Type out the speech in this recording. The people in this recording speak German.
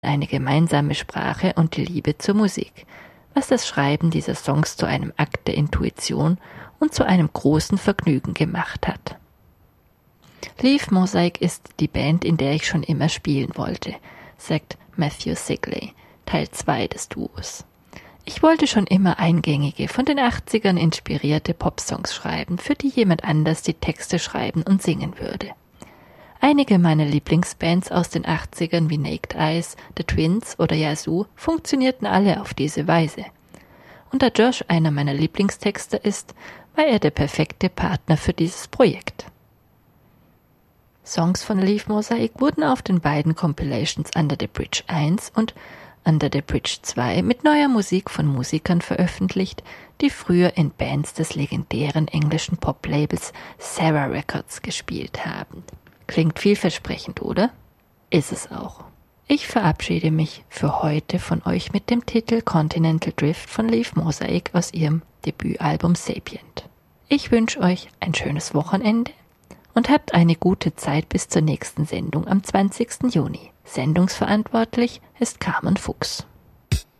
eine gemeinsame Sprache und die Liebe zur Musik, was das Schreiben dieser Songs zu einem Akt der Intuition und zu einem großen Vergnügen gemacht hat. Leaf Mosaic ist die Band, in der ich schon immer spielen wollte, sagt Matthew Sigley, Teil 2 des Duos. Ich wollte schon immer eingängige, von den 80ern inspirierte Popsongs schreiben, für die jemand anders die Texte schreiben und singen würde. Einige meiner Lieblingsbands aus den 80ern wie Naked Eyes, The Twins oder Yazoo funktionierten alle auf diese Weise. Und da Josh einer meiner Lieblingstexter ist, war er der perfekte Partner für dieses Projekt. Songs von Leaf Mosaic wurden auf den beiden Compilations Under the Bridge 1 und Under the Bridge 2 mit neuer Musik von Musikern veröffentlicht, die früher in Bands des legendären englischen Pop-Labels Sarah Records gespielt haben. Klingt vielversprechend, oder? Ist es auch. Ich verabschiede mich für heute von euch mit dem Titel Continental Drift von Leaf Mosaic aus ihrem Debütalbum Sapient. Ich wünsche euch ein schönes Wochenende und habt eine gute Zeit bis zur nächsten Sendung am 20. Juni. Sendungsverantwortlich ist Carmen Fuchs.